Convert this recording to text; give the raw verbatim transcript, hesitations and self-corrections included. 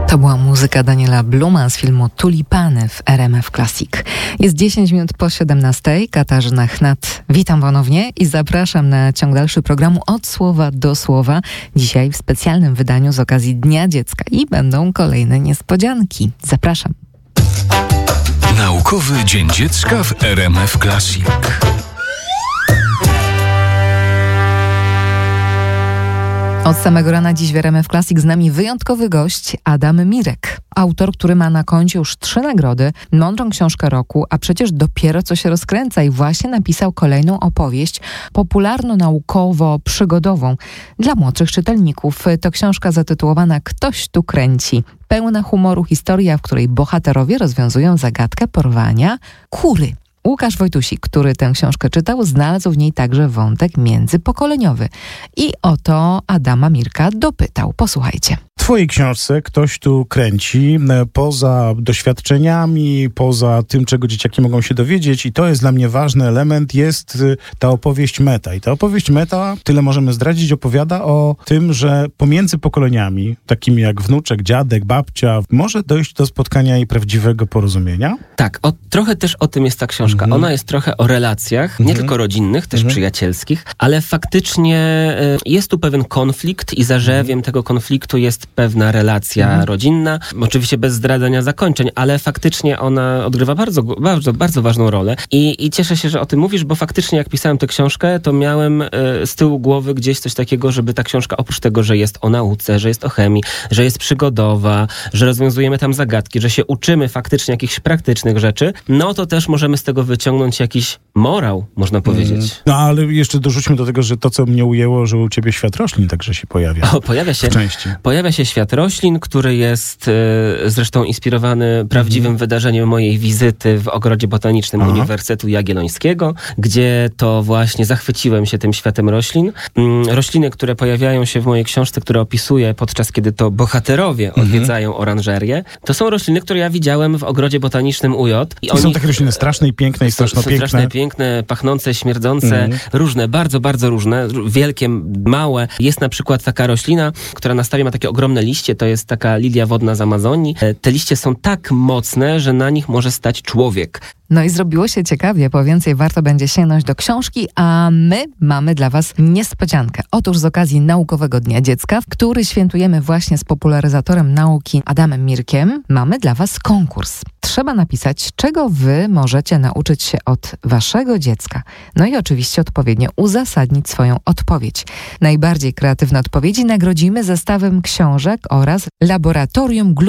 To była muzyka Daniela Bluma z filmu Tulipany w R M F Classic. Jest dziesięć minut po siedemnastej. Katarzyna Chnat. Witam ponownie i zapraszam na ciąg dalszy programu Od Słowa do Słowa. Dzisiaj w specjalnym wydaniu z okazji Dnia Dziecka i będą kolejne niespodzianki. Zapraszam. Naukowy Dzień Dziecka w R M F Classic. Od samego rana dziś w R M F Classic z nami wyjątkowy gość Adam Mirek. Autor, który ma na koncie już trzy nagrody, mądrą książkę roku, a przecież dopiero co się rozkręca i właśnie napisał kolejną opowieść popularno-naukowo-przygodową dla młodszych czytelników. To książka zatytułowana Ktoś tu kręci. Pełna humoru historia, w której bohaterowie rozwiązują zagadkę porwania kury. Łukasz Wojtusik, który tę książkę czytał, znalazł w niej także wątek międzypokoleniowy. I o to Adama Mirka dopytał. Posłuchajcie. W twojej książce Ktoś tu kręci, poza doświadczeniami, poza tym, czego dzieciaki mogą się dowiedzieć, i to jest dla mnie ważny element, jest ta opowieść meta. I ta opowieść meta, tyle możemy zdradzić, opowiada o tym, że pomiędzy pokoleniami, takimi jak wnuczek, dziadek, babcia, może dojść do spotkania i prawdziwego porozumienia. Tak, o, trochę też o tym jest ta książka. Mhm. Ona jest trochę o relacjach, nie mhm. tylko rodzinnych, też mhm. przyjacielskich, ale faktycznie y, jest tu pewien konflikt i zarzewiem mhm. tego konfliktu jest pewna relacja mhm. rodzinna, oczywiście bez zdradzania zakończeń, ale faktycznie ona odgrywa bardzo, bardzo, bardzo ważną rolę i, i cieszę się, że o tym mówisz, bo faktycznie jak pisałem tę książkę, to miałem y, z tyłu głowy gdzieś coś takiego, żeby ta książka oprócz tego, że jest o nauce, że jest o chemii, że jest przygodowa, że rozwiązujemy tam zagadki, że się uczymy faktycznie jakichś praktycznych rzeczy, no to też możemy z tego wyciągnąć jakiś morał, można powiedzieć. Mm. No ale jeszcze dorzućmy do tego, że to, co mnie ujęło, że u ciebie świat roślin także się pojawia. O, pojawia się. W części. Pojawia się świat roślin, który jest e, zresztą inspirowany prawdziwym mm. wydarzeniem mojej wizyty w Ogrodzie Botanicznym Aha. Uniwersytetu Jagiellońskiego, gdzie to właśnie zachwyciłem się tym światem roślin. Mm, rośliny, które pojawiają się w mojej książce, które opisuję podczas kiedy to bohaterowie mm. odwiedzają oranżerię, to są rośliny, które ja widziałem w Ogrodzie Botanicznym U J. I, I oni... są takie rośliny straszne i piękne i straszno piękne. Straszne, piękne, pachnące, śmierdzące, mm. różne, bardzo, bardzo różne, wielkie, małe. Jest na przykład taka roślina, która na stawie ma takie ogromne liście, to jest taka lilia wodna z Amazonii. Te liście są tak mocne, że na nich może stać człowiek. No i zrobiło się ciekawie, po więcej warto będzie sięgnąć do książki, a my mamy dla was niespodziankę. Otóż z okazji Naukowego Dnia Dziecka, który świętujemy właśnie z popularyzatorem nauki Adamem Mirkiem, mamy dla was konkurs. Trzeba napisać, czego wy możecie nauczyć się od waszego dziecka. No i oczywiście odpowiednio uzasadnić swoją odpowiedź. Najbardziej kreatywne odpowiedzi nagrodzimy zestawem książek oraz laboratorium